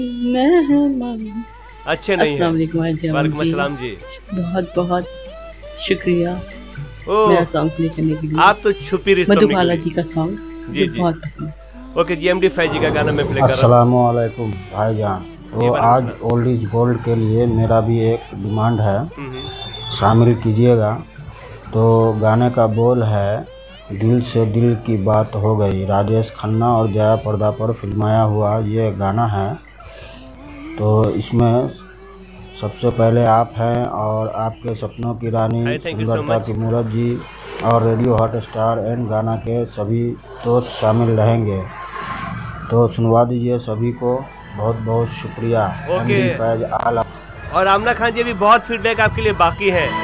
मेहमान। अच्छे नहीं अस्सलाम है। वालेकुम जी। वालेकुम अस्सलाम जी। बहुत बहुत शुक्रिया ओ मेरा सॉन्ग प्ले करने के लिए। आप तो छुपी रिश्तों में मधुबाला निकली। जी का सॉन्ग जी मुझे जी। बहुत पसंद है। ओके जी, एमडी फैजी का गाना मैं प्ले कर रहा हूँ। अस्सलामुअलैकुम भाईजान। जी तो वालेकुम आज सलाम। ओल्ड इज गोल्ड के लिए मेरा भी एक डिमांड है, हम्म। शामिल कीजिएगा। तो गाने का बोल है, दिल से दिल की बात हो गई। राजेश खन्ना और जया पर्दा पर फिल्माया हुआ ये गाना है। तो इसमें सबसे पहले आप हैं और आपके सपनों की रानी, हाय थैंक यू सो सुंदरता मच। की मूरत जी और रेडियो हॉट स्टार एंड गाना के सभी दोस्त शामिल रहेंगे। तो सुनवा दीजिए सभी को। बहुत बहुत शुक्रिया। ओके। एमडी फैज आल। और आमना खान जी, अभी बहुत फीडबैक आपके लिए बाकी है।